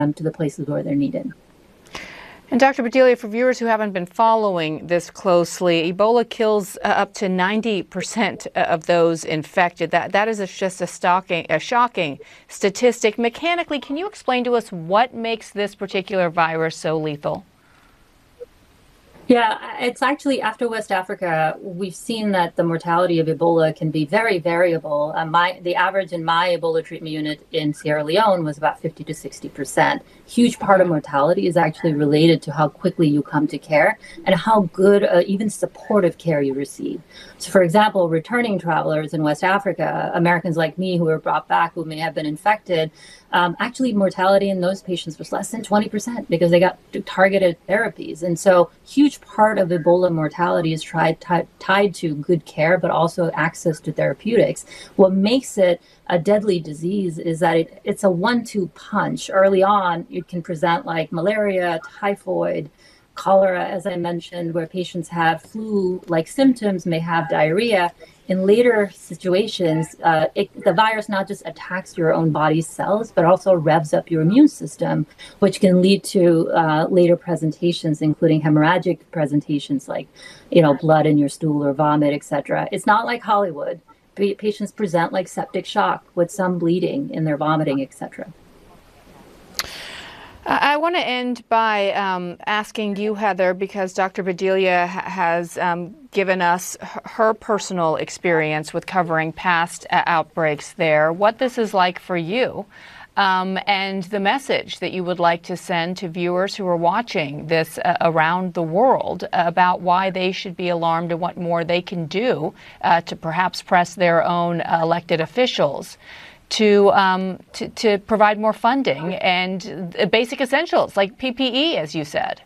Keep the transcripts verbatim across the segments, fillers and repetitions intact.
them to the places where they're needed. And Doctor Badilia, for viewers who haven't been following this closely, Ebola kills uh, up to ninety percent of those infected. That That is a, just a, stalking, a shocking statistic. Mechanically, can you explain to us what makes this particular virus so lethal? Yeah, it's actually after West Africa, we've seen that the mortality of Ebola can be very variable. Uh, my the average in my Ebola treatment unit in Sierra Leone was about fifty to sixty percent. Huge part of mortality is actually related to how quickly you come to care and how good, uh, even supportive care you receive. So, for example, returning travelers in West Africa, Americans like me who were brought back who may have been infected, um, actually mortality in those patients was less than twenty percent because they got targeted therapies. And so, huge part of Ebola mortality is tried, t- tied to good care, but also access to therapeutics. What makes it a deadly disease is that it, it's a one two punch. Early on, it can present like malaria, typhoid, cholera, as I mentioned, where patients have flu-like symptoms, may have diarrhea. In later situations, uh, it, the virus not just attacks your own body's cells, but also revs up your immune system, which can lead to uh, later presentations, including hemorrhagic presentations like, you know, blood in your stool or vomit, et cetera. It's not like Hollywood. Pa- patients present like septic shock with some bleeding in their vomiting, et cetera. I want to end by um, asking you, Heather, because Doctor Badilia ha- has um, given us h- her personal experience with covering past uh, outbreaks there, what this is like for you, um, and the message that you would like to send to viewers who are watching this uh, around the world about why they should be alarmed and what more they can do uh, to perhaps press their own uh, elected officials To, um, to to provide more funding and uh, basic essentials like P P E, as you said.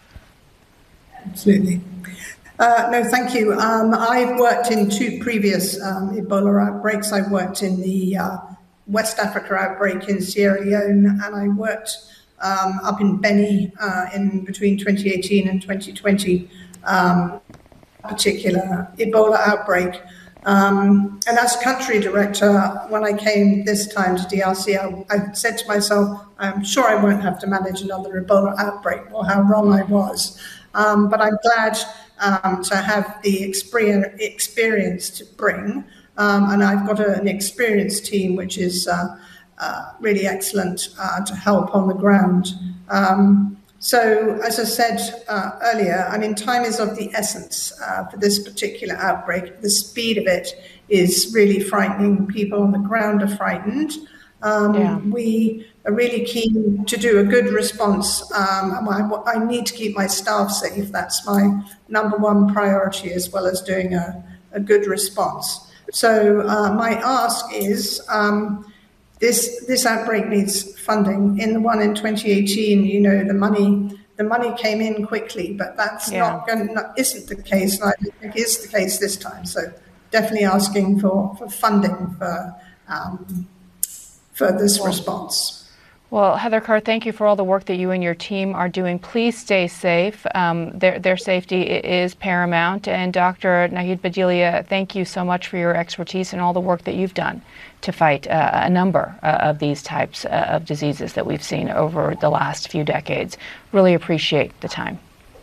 Absolutely. Uh, no, thank you. Um, I've worked in two previous um, Ebola outbreaks. I worked in the uh, West Africa outbreak in Sierra Leone, and I worked um, up in Beni uh, in between twenty eighteen and twenty twenty, um, particular Ebola outbreak. Um, and as country director, when I came this time to D R C, I, I said to myself, I'm sure I won't have to manage another Ebola outbreak, or how wrong I was. Um, but I'm glad um, to have the experience, experience to bring. Um, and I've got a, an experienced team, which is uh, uh, really excellent uh, to help on the ground. Um, So, as I said uh, earlier, I mean, time is of the essence uh, for this particular outbreak. The speed of it is really frightening. People on the ground are frightened. Um, yeah. We are really keen to do a good response. Um, I, I need to keep my staff safe. That's my number one priority, as well as doing a, a good response. So uh, my ask is, um, This this outbreak needs funding. In the one in twenty eighteen, you know, the money the money came in quickly, but that's yeah. not going not, isn't the case, and I don't think is the case this time. So definitely asking for, for funding for um, for this well, response. Well, Heather Carr, thank you for all the work that you and your team are doing. Please stay safe. Um, their their safety is paramount. And Doctor Nahid Badilia, thank you so much for your expertise and all the work that you've done to fight uh, a number uh, of these types uh, of diseases that we've seen over the last few decades. Really appreciate the time.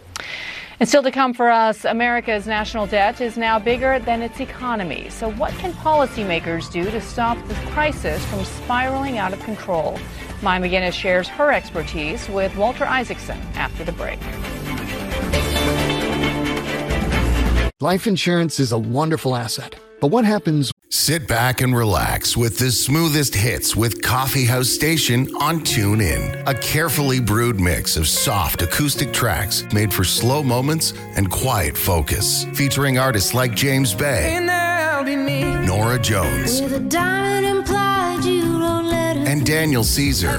And still to come for us, America's national debt is now bigger than its economy. So what can policymakers do to stop the crisis from spiraling out of control? Maya McGinnis shares her expertise with Walter Isaacson after the break. Life insurance is a wonderful asset, but what happens? Sit back and relax with the smoothest hits with Coffee House Station on TuneIn. A carefully brewed mix of soft acoustic tracks made for slow moments and quiet focus. Featuring artists like James Bay, Nora Jones, with a diamond implied you don't let her and Daniel Caesar.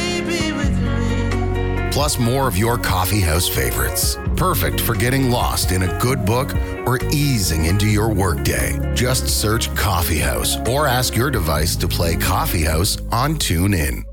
Plus more of your coffee house favorites. Perfect for getting lost in a good book or easing into your workday. Just search Coffee House or ask your device to play Coffee House on TuneIn.